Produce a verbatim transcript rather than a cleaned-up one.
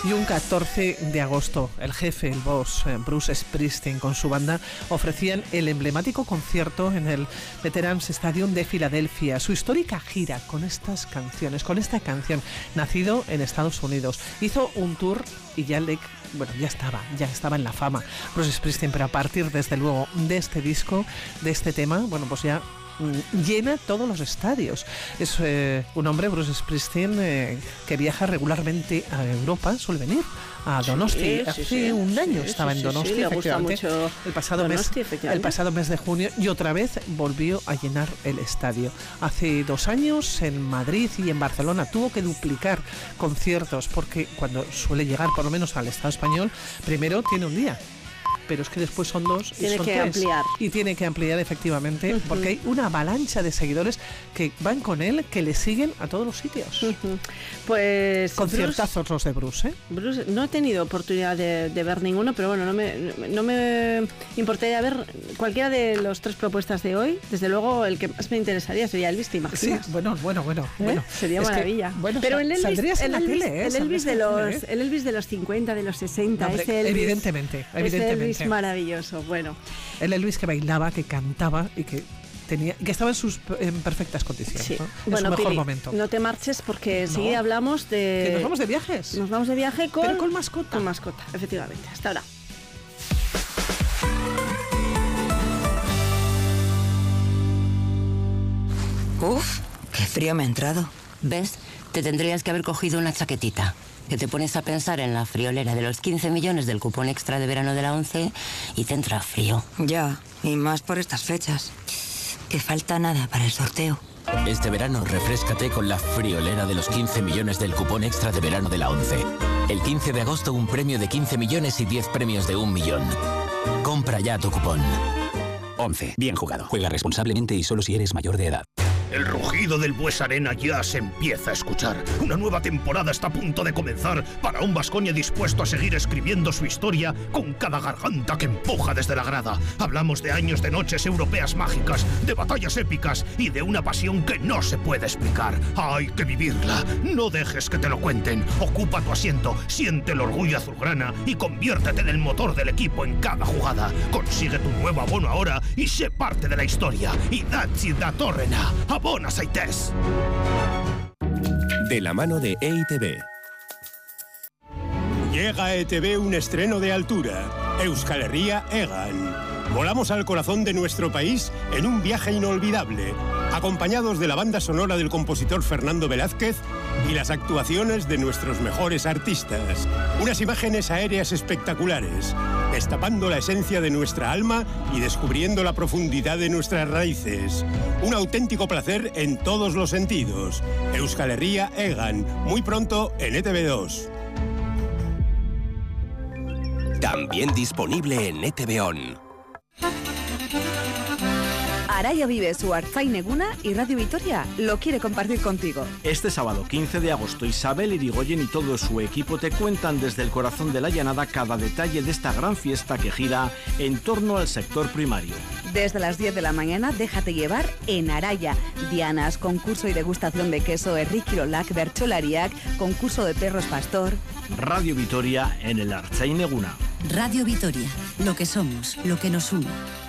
Y un catorce de agosto, el jefe, el boss, Bruce Springsteen, con su banda, ofrecían el emblemático concierto en el Veterans Stadium de Filadelfia. Su histórica gira con estas canciones, con esta canción, nacido en Estados Unidos. Hizo un tour y ya le... Bueno, ya estaba, ya estaba en la fama Bruce Springsteen, pero a partir, desde luego, de este disco, de este tema, bueno, pues ya llena todos los estadios. Es eh, un hombre, Bruce Springsteen, eh, que viaja regularmente a Europa, suele venir a Donosti. Sí, Hace sí, sí, un año sí, estaba sí, en Donosti, sí, sí, le gusta efectivamente, mucho el pasado Donosti, mes, efectivamente. el pasado mes de junio, y otra vez volvió a llenar el estadio. Hace dos años en Madrid y en Barcelona tuvo que duplicar conciertos, porque cuando suele llegar, por lo menos al Estado español, primero tiene un día, pero es que después son dos y tiene son que tres. ampliar. Y tiene que ampliar, efectivamente, Uh-huh. porque hay una avalancha de seguidores que van con él, que le siguen a todos los sitios. Uh-huh. Pues Conciertazos los de Bruce, ¿eh? Bruce, no he tenido oportunidad de, de ver ninguno, pero bueno, no me, no me importaría ver cualquiera de las tres propuestas de hoy. Desde luego, el que más me interesaría sería Elvis, ¿te imaginas? Sí, bueno, bueno, bueno. ¿Eh? bueno. Sería Es que, maravilla. bueno, pero el Elvis, saldrías en el la Elvis, tele, ¿eh? el Elvis de Saldrías en la los, tele, ¿eh? el Elvis de los cincuenta, de los sesenta, No, hombre, ese Elvis, evidentemente, evidentemente. ese Elvis maravilloso. Bueno, el Elvis que bailaba, que cantaba y que tenía, que estaba en sus en perfectas condiciones, sí. ¿no? En Bueno, su mejor Pili, momento. no te marches porque No. enseguida hablamos de... Que nos vamos de viajes. Nos vamos de viaje con... Pero con mascota. Con mascota, efectivamente. Hasta ahora. Uf, qué frío me ha entrado. ¿Ves? Te tendrías que haber cogido una chaquetita. Que te pones a pensar en la friolera de los quince millones del cupón extra de verano de la ONCE y te entra frío. Ya, y más por estas fechas. Que falta nada para el sorteo. Este verano refréscate con la friolera de los quince millones del cupón extra de verano de la ONCE. El quince de agosto un premio de quince millones y diez premios de un millón. Compra ya tu cupón. ONCE. Bien jugado. Juega responsablemente y solo si eres mayor de edad. El rugido del Bues Arena ya se empieza a escuchar. Una nueva temporada está a punto de comenzar para un Baskonia dispuesto a seguir escribiendo su historia con cada garganta que empuja desde la grada. Hablamos de años de noches europeas mágicas, de batallas épicas y de una pasión que no se puede explicar. Hay que vivirla. No dejes que te lo cuenten. Ocupa tu asiento, siente el orgullo azulgrana y conviértete en el motor del equipo en cada jugada. Consigue tu nuevo abono ahora y sé parte de la historia. Idatzi datorrena. Abona zaitez. De la mano de E I T B. Llega a E T B un estreno de altura. Euskal Herria Egan. Volamos al corazón de nuestro país en un viaje inolvidable, acompañados de la banda sonora del compositor Fernando Velázquez y las actuaciones de nuestros mejores artistas. Unas imágenes aéreas espectaculares, destapando la esencia de nuestra alma y descubriendo la profundidad de nuestras raíces. Un auténtico placer en todos los sentidos. Euskal Herria Egan, muy pronto en E T B dos. También disponible en E T B On. Araya vive su Artzain Eguna y Radio Vitoria lo quiere compartir contigo. Este sábado quince de agosto, Isabel Irigoyen y todo su equipo te cuentan desde el corazón de la llanada cada detalle de esta gran fiesta que gira en torno al sector primario. Desde las diez de la mañana, déjate llevar en Araya. Dianas, concurso y degustación de queso Errikirolak Bertsolariak, concurso de perros pastor. Radio Vitoria en el Artzain Eguna. Radio Vitoria, lo que somos, lo que nos une.